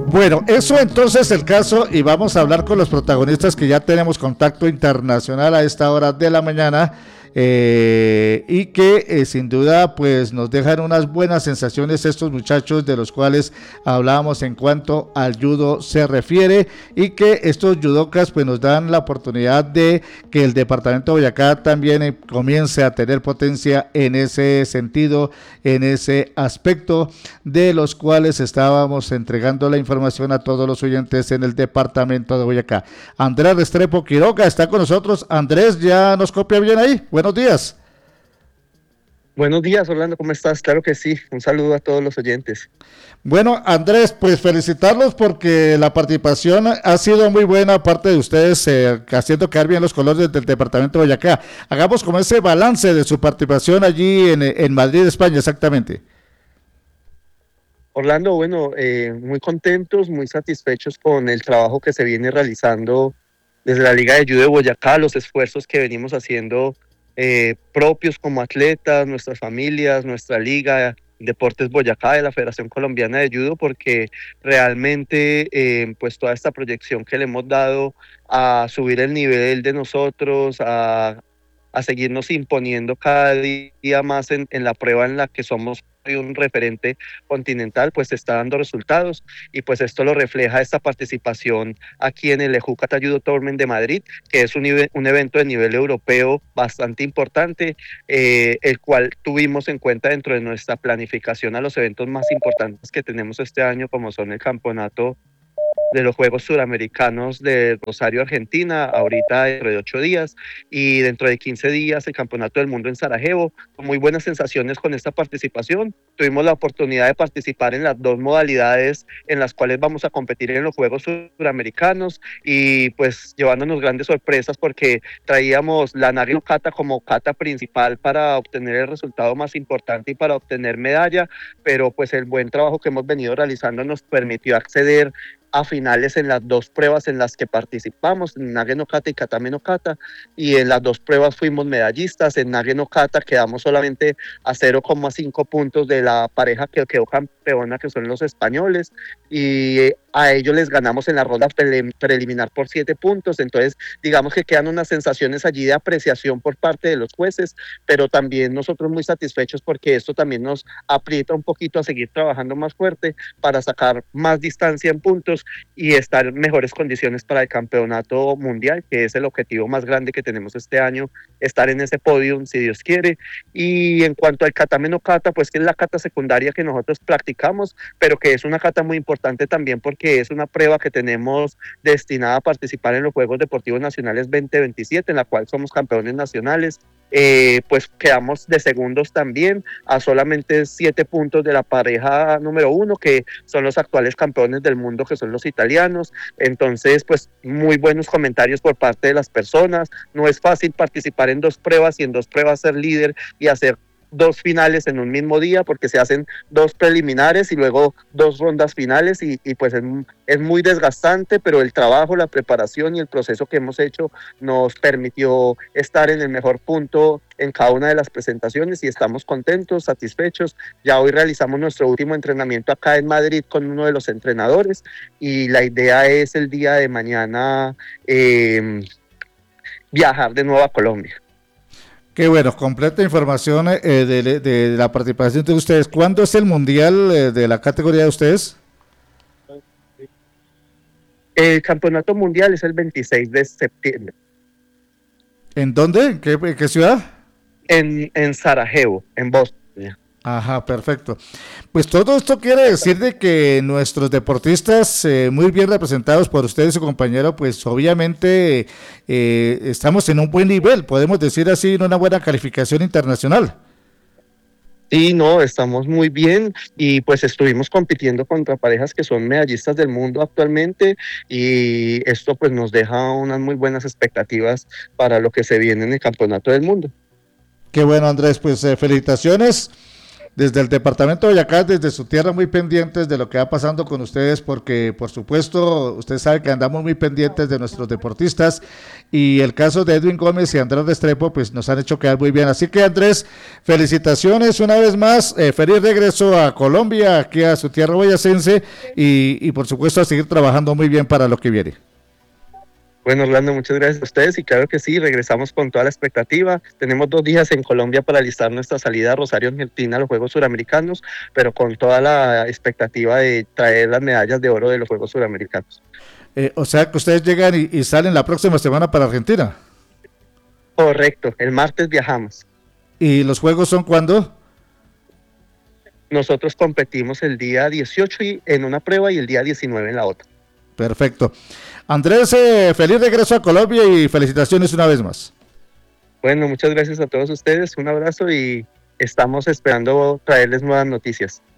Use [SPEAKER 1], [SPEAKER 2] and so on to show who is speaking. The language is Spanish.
[SPEAKER 1] Bueno, eso entonces el caso y vamos a hablar con los protagonistas que ya tenemos contacto internacional a esta hora de la mañana y que sin duda pues nos dejan unas buenas sensaciones estos muchachos de los cuales hablábamos en cuanto al judo se refiere y que estos judocas pues nos dan la oportunidad de que el departamento de Boyacá también comience a tener potencia en ese sentido, en ese aspecto de los cuales estábamos entregando la información a todos los oyentes en el departamento de Boyacá. Andrés Restrepo Quiroga está con nosotros. Andrés, ¿ya nos copia bien ahí? Buenos días.
[SPEAKER 2] Buenos días, Orlando, ¿cómo estás? Claro que sí, un saludo a todos los oyentes.
[SPEAKER 1] Bueno, Andrés, pues felicitarlos porque la participación ha sido muy buena, aparte de ustedes haciendo quedar bien los colores del departamento de Boyacá. Hagamos como ese balance de su participación allí en Madrid, España, exactamente.
[SPEAKER 2] Orlando, bueno, muy contentos, muy satisfechos con el trabajo que se viene realizando desde la Liga de Judo de Boyacá, los esfuerzos que venimos haciendo propios como atletas, nuestras familias, nuestra liga, Deportes Boyacá de la Federación Colombiana de Judo, porque realmente pues toda esta proyección que le hemos dado a subir el nivel de nosotros, a seguirnos imponiendo cada día más en la prueba en la que somos un referente continental, pues está dando resultados y pues esto lo refleja esta participación aquí en el Ejúcata Judo Tournament de Madrid, que es un evento de nivel europeo bastante importante, el cual tuvimos en cuenta dentro de nuestra planificación a los eventos más importantes que tenemos este año, como son el campeonato de los Juegos Suramericanos de Rosario, Argentina, ahorita dentro de 8 días, y dentro de 15 días el Campeonato del Mundo en Sarajevo, con muy buenas sensaciones con esta participación. Tuvimos la oportunidad de participar en las dos modalidades en las cuales vamos a competir en los Juegos Suramericanos y pues llevándonos grandes sorpresas porque traíamos la Nage no Kata como kata principal para obtener el resultado más importante y para obtener medalla, pero pues el buen trabajo que hemos venido realizando nos permitió acceder a finales en las dos pruebas en las que participamos, en Nage no Kata y Katame no Kata, y en las dos pruebas fuimos medallistas. En Nage no Kata quedamos solamente a 0,5 puntos de la pareja que quedó campeona, que son los españoles, y a ellos les ganamos en la ronda preliminar por 7 puntos, entonces digamos que quedan unas sensaciones allí de apreciación por parte de los jueces, pero también nosotros muy satisfechos porque esto también nos aprieta un poquito a seguir trabajando más fuerte para sacar más distancia en puntos y estar en mejores condiciones para el campeonato mundial, que es el objetivo más grande que tenemos este año, estar en ese podium si Dios quiere. Y en cuanto al Katame no Kata, pues que es la kata secundaria que nosotros practicamos, pero que es una kata muy importante también porque es una prueba que tenemos destinada a participar en los Juegos Deportivos Nacionales 2027, en la cual somos campeones nacionales. Pues quedamos de segundos también a solamente 7 puntos de la pareja número 1, que son los actuales campeones del mundo, que son los italianos. Entonces pues muy buenos comentarios por parte de las personas. No es fácil participar en dos pruebas y en dos pruebas ser líder y hacer dos finales en un mismo día, porque se hacen dos preliminares y luego dos rondas finales y pues es muy desgastante, pero el trabajo, la preparación y el proceso que hemos hecho nos permitió estar en el mejor punto en cada una de las presentaciones y estamos contentos, satisfechos. Ya hoy realizamos nuestro último entrenamiento acá en Madrid con uno de los entrenadores y la idea es el día de mañana viajar de nuevo a Colombia.
[SPEAKER 1] Qué bueno, completa información de la participación de ustedes. ¿Cuándo es el mundial de la categoría de ustedes?
[SPEAKER 2] El campeonato mundial es el 26 de septiembre.
[SPEAKER 1] ¿En dónde? ¿En qué ciudad?
[SPEAKER 2] En Sarajevo, en Bosnia.
[SPEAKER 1] Ajá, perfecto. Pues todo esto quiere decir de que nuestros deportistas, muy bien representados por usted y su compañero, pues obviamente estamos en un buen nivel, podemos decir así, en una buena calificación internacional.
[SPEAKER 2] Sí, no, estamos muy bien y pues estuvimos compitiendo contra parejas que son medallistas del mundo actualmente y esto pues nos deja unas muy buenas expectativas para lo que se viene en el Campeonato del Mundo.
[SPEAKER 1] Qué bueno, Andrés, pues felicitaciones. Desde el departamento de Boyacá, desde su tierra, muy pendientes de lo que va pasando con ustedes, porque por supuesto, usted sabe que andamos muy pendientes de nuestros deportistas y el caso de Edwin Gómez y Andrés Restrepo, pues nos han hecho quedar muy bien. Así que Andrés, felicitaciones una vez más, feliz regreso a Colombia, aquí a su tierra boyacense y por supuesto a seguir trabajando muy bien para lo que viene.
[SPEAKER 2] Bueno, Orlando, muchas gracias a ustedes y claro que sí, regresamos con toda la expectativa. Tenemos 2 días en Colombia para alistar nuestra salida a Rosario, Argentina, a los Juegos Suramericanos, pero con toda la expectativa de traer las medallas de oro de los Juegos Suramericanos.
[SPEAKER 1] O sea que ustedes llegan y salen la próxima semana para Argentina.
[SPEAKER 2] Correcto, el martes viajamos.
[SPEAKER 1] ¿Y los juegos son cuándo?
[SPEAKER 2] Nosotros competimos el día 18 en una prueba y el día 19 en la otra.
[SPEAKER 1] Perfecto. Andrés, feliz regreso a Colombia y felicitaciones una vez más.
[SPEAKER 2] Bueno, muchas gracias a todos ustedes, un abrazo y estamos esperando traerles nuevas noticias.